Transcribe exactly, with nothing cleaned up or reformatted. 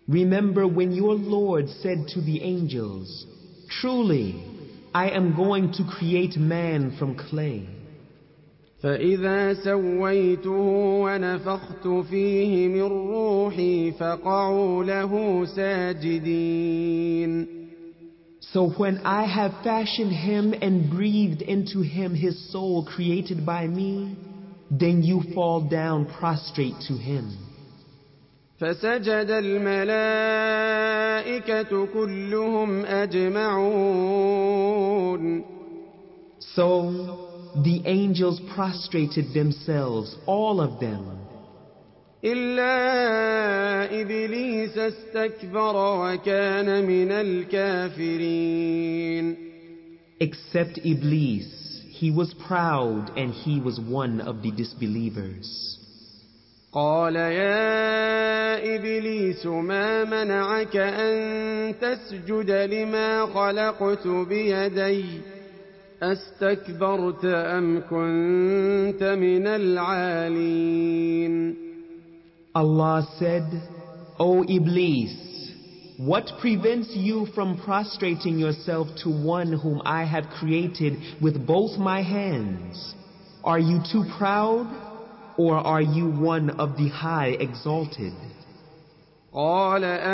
Remember when your Lord said to the angels, "Truly, I am going to create man from clay. فإذا سويته ونفخت فيه من روحي فقعوا له ساجدين." So when I have fashioned him and breathed into him his soul created by me, then you fall down prostrate to him. فسجد الملائكة كلهم أجمعون. So the angels prostrated themselves, all of them. إلا إبليس استكبر وكان من الكافرين. Except Iblis, he was proud and he was one of the disbelievers. قال يا إبليس ما منعك أن تسجد لما خلقت بيدي أستكبرت أم كنت من العالين. Allah said, O Iblis, what prevents you from prostrating yourself to one whom I have created with both my hands? Are you too proud, or are you one of the high exalted? قال